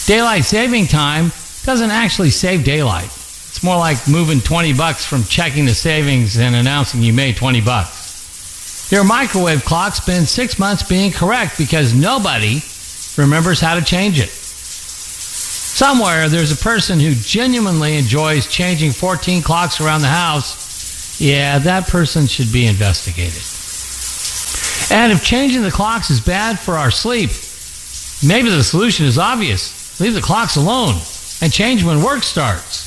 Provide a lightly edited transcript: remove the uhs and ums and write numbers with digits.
Daylight saving time doesn't actually save daylight. It's more like moving $20 from checking the savings and announcing you made $20. Your microwave clock spends 6 months being correct because nobody remembers how to change it. Somewhere there's a person who genuinely enjoys changing 14 clocks around the house. Yeah, that person should be investigated. And if changing the clocks is bad for our sleep, maybe the solution is obvious. Leave the clocks alone and change when work starts.